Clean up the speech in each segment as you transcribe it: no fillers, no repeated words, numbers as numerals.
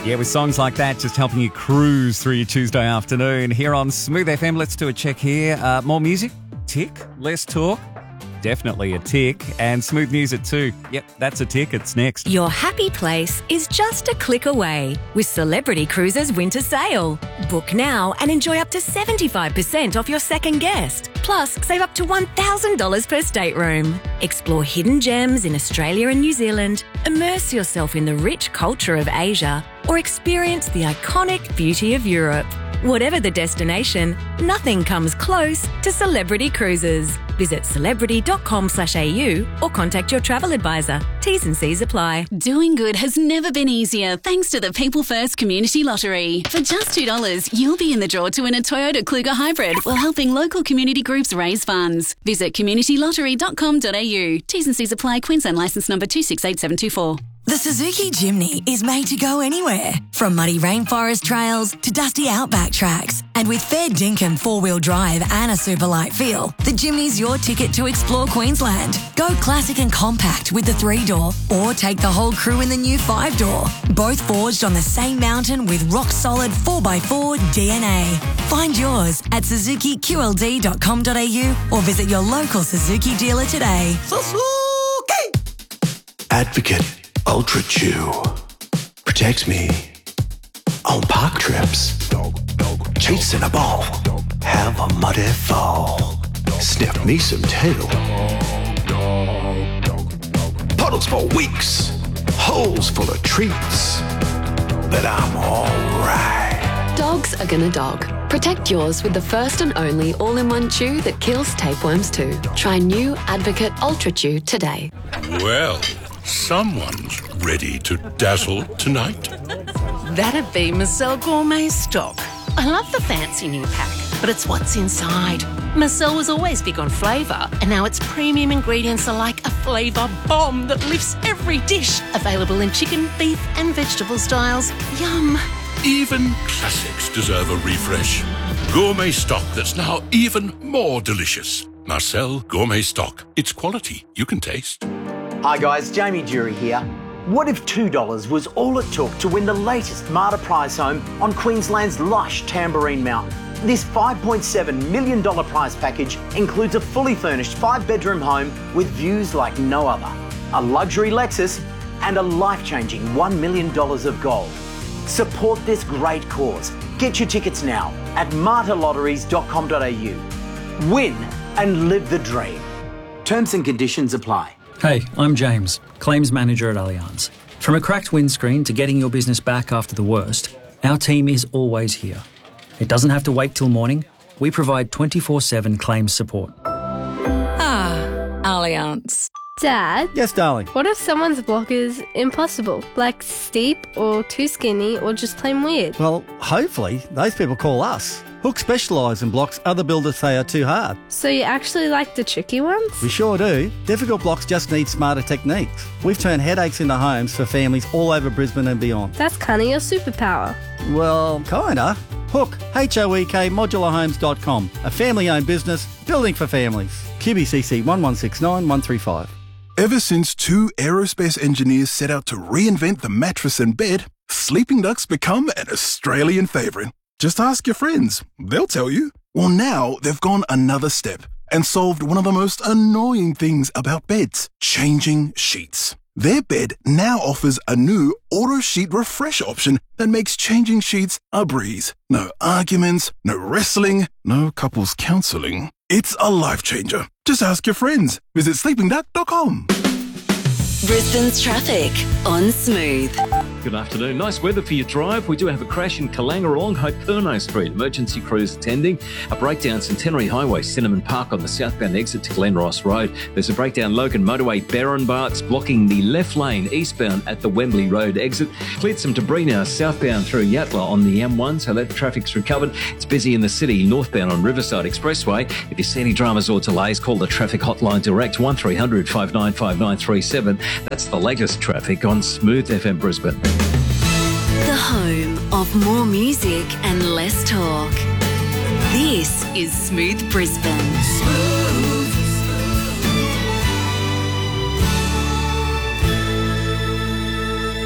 Yeah, with songs like that, just helping you cruise through your Tuesday afternoon. Here on Smooth FM, let's do a check here. More music, tick. Less talk, definitely a tick. And smooth news at 2. Yep, that's a tick. It's next. Your happy place is just a click away with Celebrity Cruises Winter Sale. Book now and enjoy up to 75% off your second guest. Plus, save up to $1,000 per stateroom. Explore hidden gems in Australia and New Zealand, immerse yourself in the rich culture of Asia, or experience the iconic beauty of Europe. Whatever the destination, nothing comes close to Celebrity Cruises. Visit celebrity.com.au or contact your travel advisor. T's and C's apply. Doing good has never been easier thanks to the People First Community Lottery. For just $2, you'll be in the draw to win a Toyota Kluger Hybrid while helping local community groups raise funds. Visit communitylottery.com.au. T's and C's apply. Queensland licence number 268724. The Suzuki Jimny is made to go anywhere, from muddy rainforest trails to dusty outback tracks. And with fair dinkum four-wheel drive and a super light feel, the Jimny's your ticket to explore Queensland. Go classic and compact with the 3-door, or take the whole crew in the new 5-door. Both forged on the same mountain with rock-solid 4x4 DNA. Find yours at suzukiqld.com.au or visit your local Suzuki dealer today. Suzuki! Advocate Ultra Chew protects me on park trips, chasing a ball, have a muddy fall, sniff me some tail, puddles for weeks, holes full of treats, but I'm alright. Dogs are gonna dog. Protect yours with the first and only all-in-one chew that kills tapeworms too. Try new Advocate Ultra Chew today. Well, someone's ready to dazzle tonight. That'd be Marcel Gourmet Stock. I love the fancy new pack, but it's what's inside. Marcel was always big on flavour, and now its premium ingredients are like a flavour bomb that lifts every dish. Available in chicken, beef and vegetable styles. Yum. Even classics deserve a refresh. Gourmet Stock that's now even more delicious. Marcel Gourmet Stock. It's quality you can taste. Hi guys, Jamie Jury here. What if $2 was all it took to win the latest Marta prize home on Queensland's lush Tamborine Mountain? This $5.7 million prize package includes a fully furnished 5-bedroom home with views like no other, a luxury Lexus and a life-changing $1 million of gold. Support this great cause. Get your tickets now at martalotteries.com.au. Win and live the dream. Terms and conditions apply. Hey, I'm James, Claims Manager at Allianz. From a cracked windscreen to getting your business back after the worst, our team is always here. It doesn't have to wait till morning. We provide 24/7 claims support. Allianz. Dad? Yes, darling? What if someone's block is impossible, like steep or too skinny or just plain weird? Well, hopefully those people call us. Hook specialise in blocks other builders say are too hard. So you actually like the tricky ones? We sure do. Difficult blocks just need smarter techniques. We've turned headaches into homes for families all over Brisbane and beyond. That's kind of your superpower. Well, kinda. Hook, H-O-E-K, modularhomes.com. A family-owned business, building for families. QBCC 1169135. Ever since 2 aerospace engineers set out to reinvent the mattress and bed, Sleeping Duck's become an Australian favourite. Just ask your friends. They'll tell you. Well, now they've gone another step and solved one of the most annoying things about beds, changing sheets. Their bed now offers a new auto sheet refresh option that makes changing sheets a breeze. No arguments, no wrestling, no couples counselling. It's a life changer. Just ask your friends. Visit sleepingduck.com. Brisbane's traffic on Smooth. Good afternoon. Nice weather for your drive. We do have a crash in Kalanga along Hyperno Street. Emergency crews attending. A breakdown Centenary Highway, Cinnamon Park on the southbound exit to Glen Ross Road. There's a breakdown Logan Motorway, Barronbarts, blocking the left lane eastbound at the Wembley Road exit. Cleared some debris now southbound through Yatala on the M1, so that traffic's recovered. It's busy in the city, northbound on Riverside Expressway. If you see any dramas or delays, call the traffic hotline direct 1300 595937. That's the latest traffic on Smooth FM Brisbane. The home of more music and less talk. This is Smooth Brisbane. Smooth. 1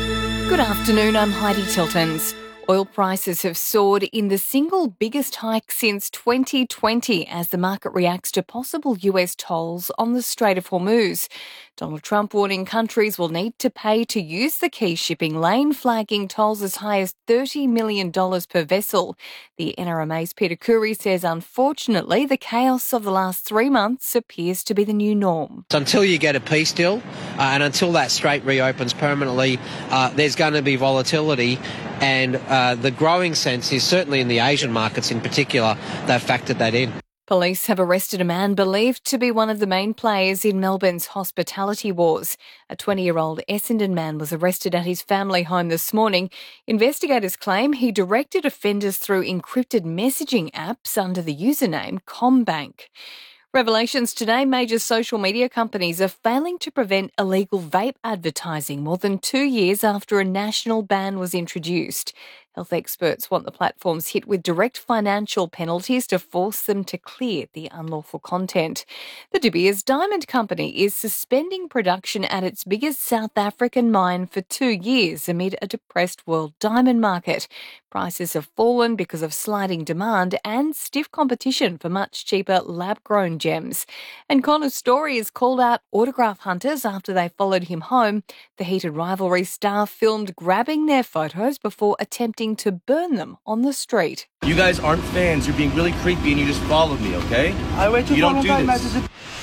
Good afternoon, I'm Heidi Tiltons. Oil prices have soared in the single biggest hike since 2020 as the market reacts to possible US tolls on the Strait of Hormuz. Donald Trump warning countries will need to pay to use the key shipping lane, flagging tolls as high as $30 million per vessel. The NRMA's Peter Khoury says, unfortunately, the chaos of the last 3 months appears to be the new norm. Until you get a peace deal and until that strait reopens permanently, there's going to be volatility. And the growing sense is certainly in the Asian markets in particular, they've factored that in. Police have arrested a man believed to be one of the main players in Melbourne's hospitality wars. A 20-year-old Essendon man was arrested at his family home this morning. Investigators claim he directed offenders through encrypted messaging apps under the username CommBank. Revelations today, major social media companies are failing to prevent illegal vape advertising more than 2 years after a national ban was introduced. Health experts want the platforms hit with direct financial penalties to force them to clear the unlawful content. The De Beers Diamond Company is suspending production at its biggest South African mine for 2 years amid a depressed world diamond market. Prices have fallen because of sliding demand and stiff competition for much cheaper lab-grown gems. And Connor Story has called out autograph hunters after they followed him home. The heated rivalry star filmed grabbing their photos before attempting to burn them on the street. You guys aren't fans. You're being really creepy and you just followed me, okay? You don't do this.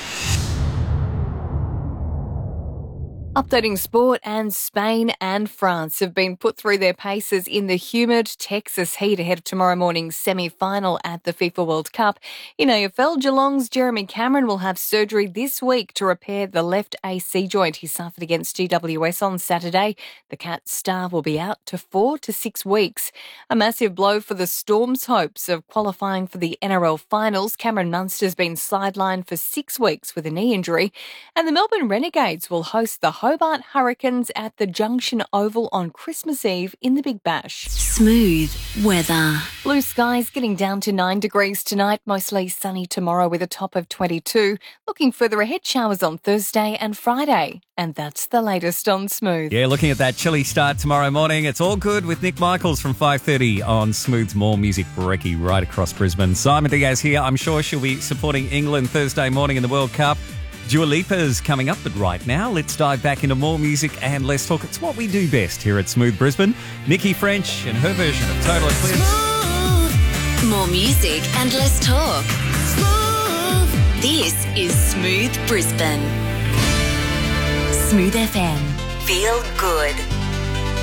Updating sport, and Spain and France have been put through their paces in the humid Texas heat ahead of tomorrow morning's semi-final at the FIFA World Cup. In AFL, Geelong's Jeremy Cameron will have surgery this week to repair the left AC joint he suffered against GWS on Saturday. The Cats star will be out to 4 to 6 weeks. A massive blow for the Storm's hopes of qualifying for the NRL finals. Cameron Munster's been sidelined for 6 weeks with a knee injury. And the Melbourne Renegades will host the Hobart Hurricanes at the Junction Oval on Christmas Eve in the Big Bash. Smooth weather. Blue skies getting down to 9 degrees tonight, mostly sunny tomorrow with a top of 22. Looking further ahead, showers on Thursday and Friday. And that's the latest on Smooth. Yeah, looking at that chilly start tomorrow morning. It's all good with Nick Michaels from 5:30 on Smooth's More Music Brekkie right across Brisbane. Simon Diaz here. I'm sure she'll be supporting England Thursday morning in the World Cup. Dua Lipa's coming up, but right now, let's dive back into more music and let's talk. It's what we do best here at Smooth Brisbane. Nikki French and her version of Total Eclipse. Smooth. More music and less talk. Smooth. This is Smooth Brisbane. Smooth FM. Feel good.